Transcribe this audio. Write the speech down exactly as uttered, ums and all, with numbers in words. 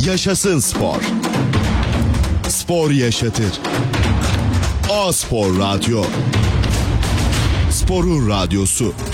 Yaşasın spor. Spor yaşatır. A Spor Radyo. Sporun radyosu.